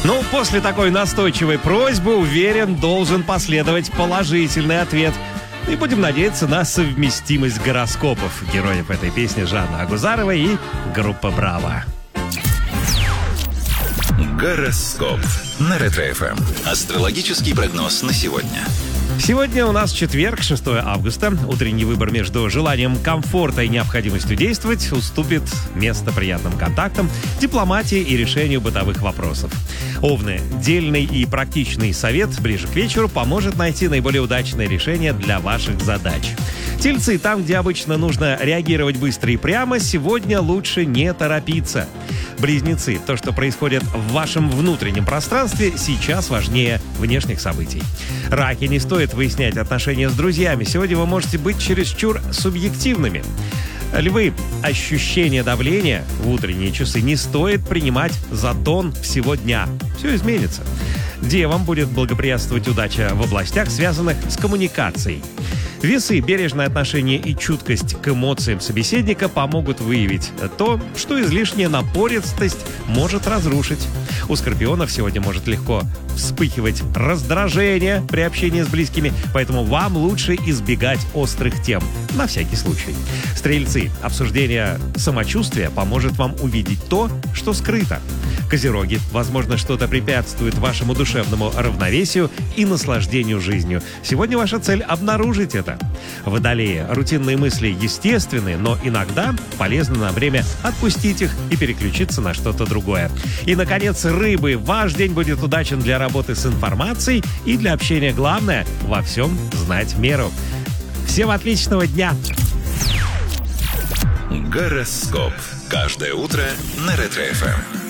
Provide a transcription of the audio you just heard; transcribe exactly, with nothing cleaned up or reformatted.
Ну, после такой настойчивой просьбы, уверен, должен последовать положительный ответ. И будем надеяться на совместимость гороскопов героев этой песни Жанна Агузарова и группа «Браво». Гороскоп на Ретро-эф эм. Астрологический прогноз на сегодня. Сегодня у нас четверг, шестое августа. Утренний выбор между желанием комфорта и необходимостью действовать уступит место приятным контактам, дипломатии и решению бытовых вопросов. Овны, дельный и практичный совет ближе к вечеру поможет найти наиболее удачное решение для ваших задач. Тельцы, там, где обычно нужно реагировать быстро и прямо, сегодня лучше не торопиться. Близнецы, то, что происходит в вашем внутреннем пространстве, сейчас важнее внешних событий. Раки, не стоит выяснять отношения с друзьями. Сегодня вы можете быть чересчур субъективными. Львы, ощущение давления в утренние часы не стоит принимать за тон всего дня. Все изменится. Девам будет благоприятствовать удача в областях, связанных с коммуникацией. Весы, бережное отношение и чуткость к эмоциям собеседника помогут выявить то, что излишняя напористость может разрушить. У скорпионов сегодня может легко вспыхивать раздражение при общении с близкими, поэтому вам лучше избегать острых тем, на всякий случай. Стрельцы, обсуждение самочувствия поможет вам увидеть то, что скрыто. Козероги, возможно, что-то препятствует вашему душевному равновесию и наслаждению жизнью. Сегодня ваша цель — обнаружить это. Водолеи, рутинные мысли естественны, но иногда полезно на время отпустить их и переключиться на что-то другое. И, наконец, рыбы. Ваш день будет удачен для работы с информацией и для общения. Главное — во всем знать меру. Всем отличного дня! Гороскоп. Каждое утро на Ретро-эф эм.